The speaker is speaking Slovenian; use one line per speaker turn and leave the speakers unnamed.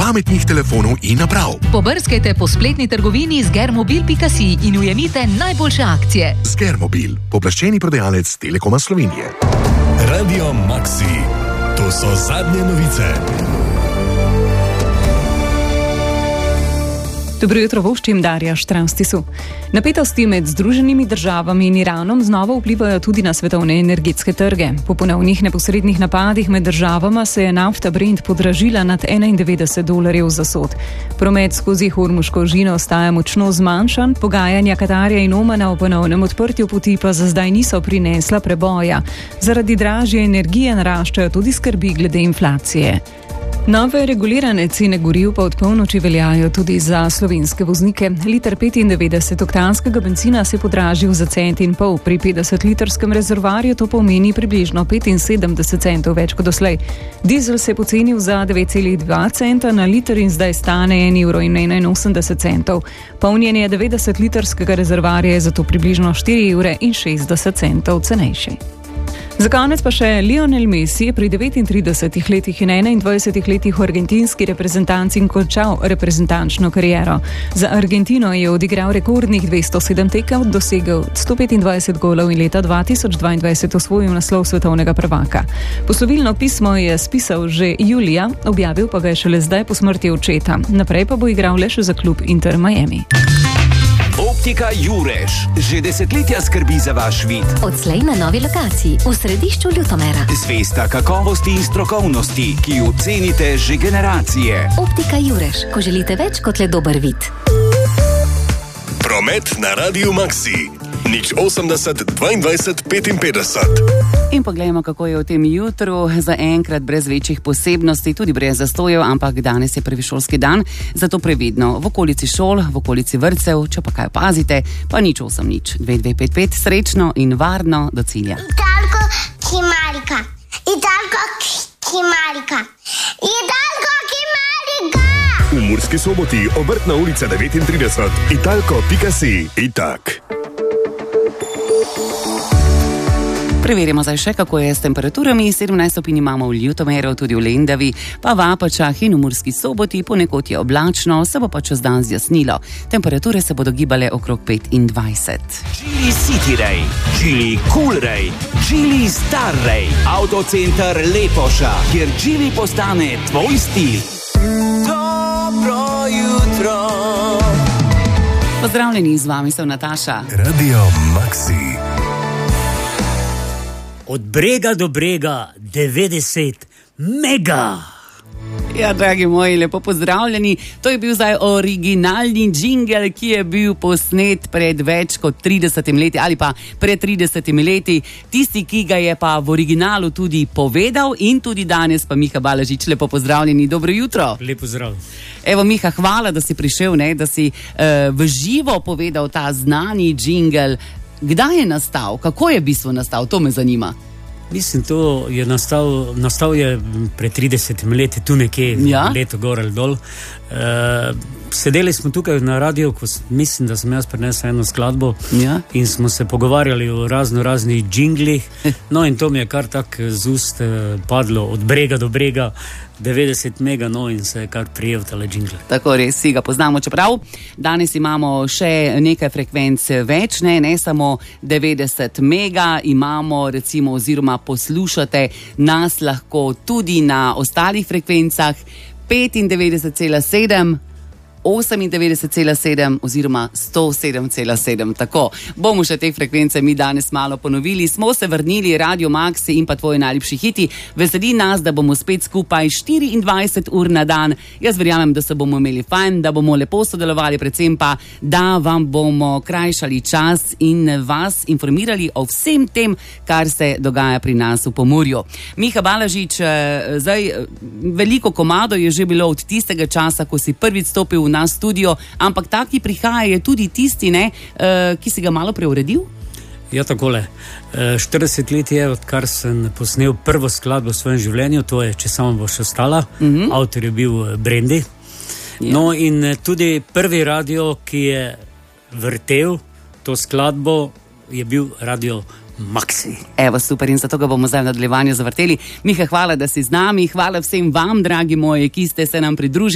pametnih telefonov in naprav.
Pobrskajte po spletni trgovini sgermobil.si in ujemite najboljše akcije.
Sgermobil, poplaščeni prodajalec Telekoma Slovenije.
Radio Maxi. To so zadnje novice.
Dobro jutro, voščim Darja Štravstisu. Napetosti med Združenimi državami in Iranom znova vplivajo tudi na svetovne energetske trge. Po ponovnih neposrednih napadih med državama se je nafta Brent podražila nad $91 za sod. Promet skozi Hormuško žino ostaja močno zmanjšan, pogajanja Katarja in Omana o ponovnem odprtju poti pa za zdaj niso prinesla preboja. Zaradi dražje energije naraščajo tudi skrbi glede inflacije. Nove regulirane cene goriv pa od polnoči veljajo tudi za slovenske voznike. Liter 95-oktanskega bencina se je podražil za $1,50. Pri 50-litrskem rezervoarju to pomeni približno 75 centov več kot doslej. Dizel se je pocenil za 9,2 centa na liter in zdaj stane €1,81. Polnjenje 90-litrskega rezervoarja je zato približno €4,60 cenejši. Za konec pa še Lionel Messi je pri 39 letih in 21 letih v argentinski reprezentanci končal reprezentančno kariero. Za Argentino je odigral rekordnih 207 tekem, dosegel 125 golov in leta 2022 osvojil naslov svetovnega prvaka. Poslovilno pismo je spisal že julija, objavil pa ga je šele zdaj po smrti očeta. Naprej pa bo igral le še za klub Inter Miami.
Optika Jureš že desetletja skrbi za vaš vid.
Odslej na novi lokaciji v središču Ljutomera.
Zvesta kakovosti in strokovnosti, ki jo cenite že generacije.
Optika Jureš, ko želite več kot le dober vid.
Promet na Radio Maxi. 080 22 55.
In pogledajmo, kako je v tem jutru. Za enkrat brez večjih posebnosti, tudi brez zastojev, ampak danes je prvi šolski dan, zato previdno. V okolici šol, v okolici vrtcev, če pa kaj pazite, pa 080 2255, srečno in varno do cilja.
Italko Kimarika. Italko Kimarika. Italko Kimarika.
V Murski Soboti, Obrtna ulica 39, italko.si. Itak.
Preverimo zdaj še, kako je s temperaturami. 17 stopinj imamo v Ljutomeru, tudi v Lendavi, pa v Apačah in v Murski Soboti, ponekod je oblačno, se bo pa čez dan zjasnilo. Temperature se bodo gibale okrog 25.
Geely City Ray, Geely Cool Ray, Geely Star Ray, Autocenter Lepoša, kjer Geely postane tvoj stil. Dobro jutro.
Pozdravljeni, z vami sem Nataša.
Radio Maxi.
Od brega do brega, 90 mega.
Ja, dragi moji, lepo pozdravljeni. To je bil zdaj originalni džingel, ki je bil posnet pred več kot 30 leti ali pa pred 30 leti. Tisti, ki ga je pa v originalu tudi povedal in tudi danes pa Miha Balažič. Lepo pozdravljeni, dobro jutro.
Lepo zdrav.
Evo Miha, hvala, da si prišel, da si v živo povedal ta znani džingel. Kdaj je nastal? Kako je v bistvu nastal? To me zanima.
Mislim, to je nastal je pred 30 leti, tu nekje, leto gor ali dol. Sedeli smo tukaj na radiju, ko mislim, da sem jaz prinesel eno skladbo in smo se pogovarjali o raznih džinglih. No in to mi je kar tak z ust padlo od brega do brega, 90 mega, no in se je kar prijel tale džingl.
Tako res, si ga poznamo, čeprav danes imamo še nekaj frekvenc več, ne samo 90 mega, imamo recimo oziroma poslušate nas lahko tudi na ostalih frekvencah 95,7, 98,7 oziroma 107,7. Tako, bomo še te frekvence mi danes malo ponovili. Smo se vrnili, Radio Maxi in pa tvoji najljubši hiti. Veseli nas, da bomo spet skupaj 24 ur na dan. Jaz verjamem, da se bomo imeli fajn, da bomo lepo sodelovali, predvsem pa, da vam bomo krajšali čas in vas informirali o vsem tem, kar se dogaja pri nas v Pomurju. Miha Balažič, zdaj veliko komado je že bilo od tistega časa, ko si prvič stopil v naš studio, ampak taki prihaja je tudi tisti, ki si ga malo preuredil?
Ja, takole. 40 let je, odkar sem posnel prvo skladbo v svojem življenju, to je Če samo boš ostala. Avtor je bil Brendi. No in tudi prvi radio, ki je vrtel to skladbo, je bil Radio Maxi.
Evo, super, in zato ga bomo zdaj v nadaljevanju zavrteli. Miha, hvala, da si z nami, hvala vsem vam, dragi moji, ki ste se nam pridružili.